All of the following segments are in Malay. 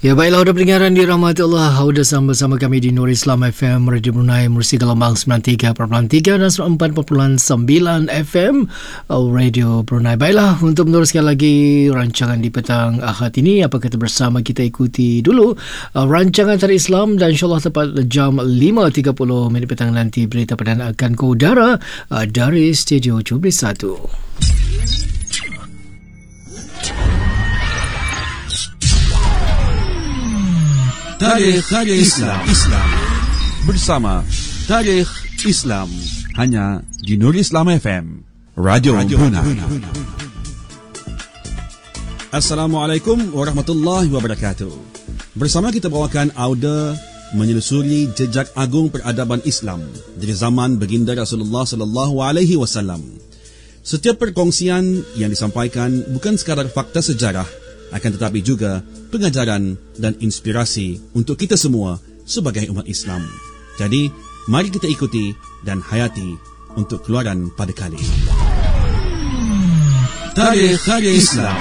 Ya, baiklah, udah pendengaran dirahmati Allah. Udah sama-sama kami di Nur Islam FM Radio Brunei, Merusi gelombang 93.3 dan 94.9 FM Radio Brunei. Baiklah, untuk meneruskan lagi rancangan di petang Ahad ini, apa kata bersama kita ikuti dulu rancangan Tarikh Islam, dan insyaAllah tepat jam 5.30 petang nanti berita perdana akan ke udara dari Studio Jubli 1. Tarikh Islam bersama Tarikh Islam hanya di Nur Islam FM Radio Brunei. Assalamualaikum warahmatullahi wabarakatuh. Bersama kita bawakan audio menyusuri jejak agung peradaban Islam dari zaman baginda Rasulullah sallallahu alaihi wasallam. Setiap perkongsian yang disampaikan bukan sekadar fakta sejarah, akan tetapi juga pengajaran dan inspirasi untuk kita semua sebagai umat Islam. Jadi, mari kita ikuti dan hayati untuk keluaran pada kali. Tarikh Islam.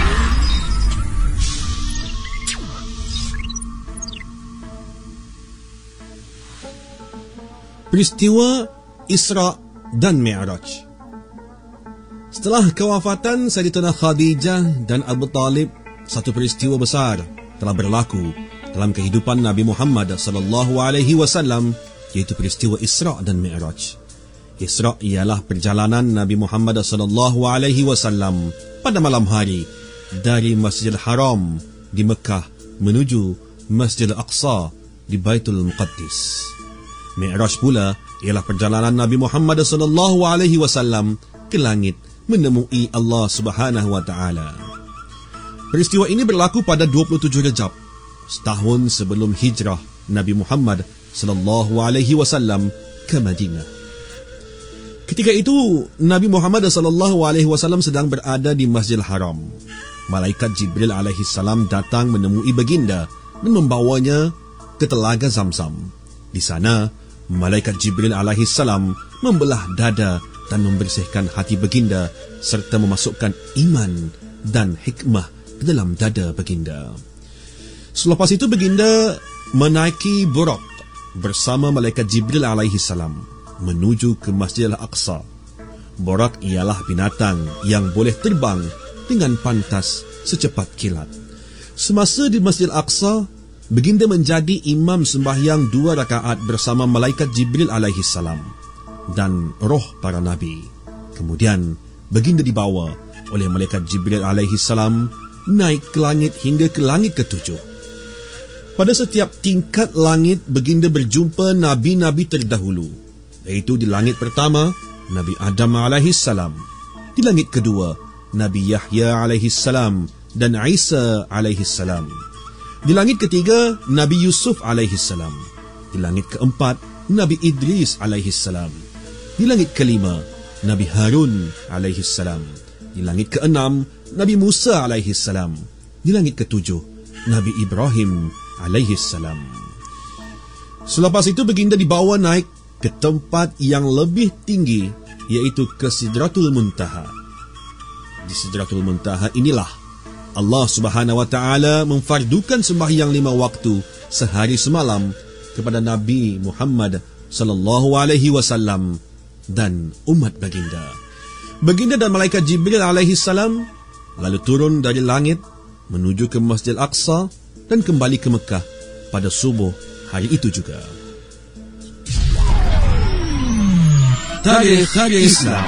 Peristiwa Isra dan Mi'raj. Setelah kewafatan Sayyidatina Khadijah dan Abu Talib, satu peristiwa besar telah berlaku dalam kehidupan Nabi Muhammad sallallahu alaihi wasallam, yaitu peristiwa Isra dan Mi'raj. Isra ialah perjalanan Nabi Muhammad sallallahu alaihi wasallam pada malam hari dari Masjidil Haram di Mekah menuju Masjidil Aqsa di Baitul Muqaddis. Mi'raj pula ialah perjalanan Nabi Muhammad sallallahu alaihi wasallam ke langit menemui Allah Subhanahu wa taala. Peristiwa ini berlaku pada 27 Rejab, setahun sebelum hijrah Nabi Muhammad sallallahu alaihi wasallam ke Madinah. Ketika itu Nabi Muhammad sallallahu alaihi wasallam sedang berada di Masjidil Haram. Malaikat Jibril alaihi salam datang menemui baginda dan membawanya ke telaga Zamzam. Di sana, Malaikat Jibril alaihi salam membelah dada dan membersihkan hati baginda serta memasukkan iman dan hikmah ke dalam dada baginda. Selepas itu baginda menaiki Buraq bersama Malaikat Jibril alaihi salam menuju ke Masjidil Aqsa. Buraq ialah binatang yang boleh terbang dengan pantas secepat kilat. Semasa di Masjidil Aqsa, baginda menjadi imam sembahyang 2 rakaat bersama Malaikat Jibril alaihi salam dan roh para nabi. Kemudian baginda dibawa oleh Malaikat Jibril alaihi salam naik ke langit hingga ke langit ke-7. Pada setiap tingkat langit baginda berjumpa nabi-nabi terdahulu, iaitu di langit pertama Nabi Adam alaihi salam, di langit kedua Nabi Yahya alaihi salam dan Isa alaihi salam, di langit ketiga Nabi Yusuf alaihi salam, di langit keempat Nabi Idris alaihi salam, di langit kelima, Nabi Harun alaihi salam, di langit keenam, Nabi Musa alaihi salam, di langit ketujuh, Nabi Ibrahim alaihi salam. Selepas itu baginda dibawa naik ke tempat yang lebih tinggi, yaitu ke Sidratul Muntaha. Di Sidratul Muntaha inilah Allah Subhanahu wa taala memfardukan sembahyang 5 waktu sehari semalam kepada Nabi Muhammad sallallahu alaihi wasallam dan umat baginda. Baginda dan Malaikat Jibril alaihi salam lalu turun dari langit menuju ke Masjidil Aqsa dan kembali ke Mekah pada subuh hari itu juga. Tarikh Islam.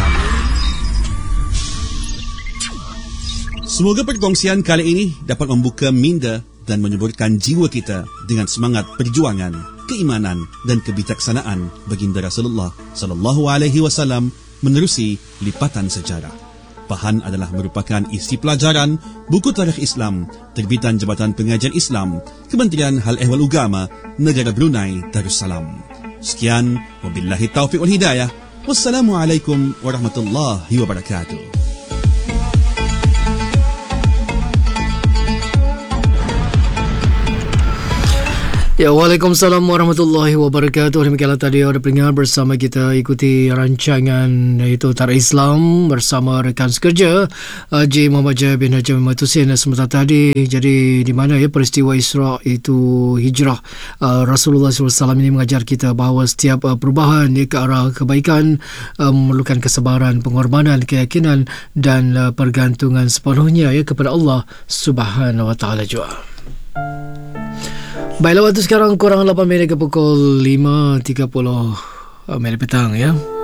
Semoga perkongsian kali ini dapat membuka minda dan menyuburkan jiwa kita dengan semangat perjuangan, keimanan dan kebijaksanaan baginda Rasulullah sallallahu alaihi wasallam menerusi lipatan sejarah. Bahan adalah merupakan isi pelajaran buku Tarikh Islam terbitan Jabatan Pengajian Islam, Kementerian Hal Ehwal Ugama, Negara Brunei Darussalam. Sekian, wabillahi taufiq wal hidayah. Wassalamualaikum warahmatullahi wabarakatuh. Ya, Waalaikumsalam warahmatullahi wabarakatuh. Demikianlah tadi ada pendengar bersama kita ikuti rancangan iaitu Tarikh Islam bersama rekan sekerja Haji Muhammad Jaya bin Haji Muhammad Hussein sebentar tadi. Jadi di mana ya peristiwa Isra itu hijrah Rasulullah SAW ini mengajar kita bahawa setiap perubahan ke arah kebaikan memerlukan kesabaran, pengorbanan, keyakinan dan pergantungan sepenuhnya kepada Allah Subhanahu Wa Taala jua. Baiklah, waktu sekarang kurang 8 minit ke pukul 5.30 minit petang ya.